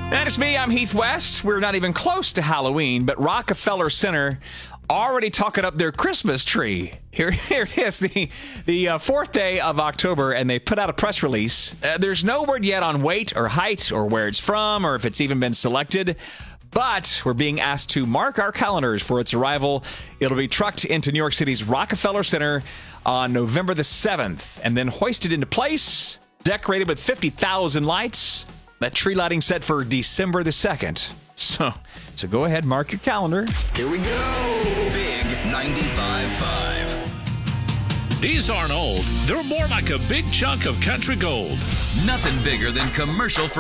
That is me. I'm Heath West. We're not even close to Halloween, but Rockefeller Center already talking up their Christmas tree. Here it is, the fourth day of October, and they put out a press release. There's no word yet on weight or height or where it's from or if it's even been selected. But we're being asked to mark our calendars for its arrival. It'll be trucked into New York City's Rockefeller Center on November the 7th and then hoisted into place, decorated with 50,000 lights. That tree lighting set for December the 2nd. So go ahead, mark your calendar. Here we go. Big 95.5. These aren't old. They're more like a big chunk of country gold. Nothing bigger than commercial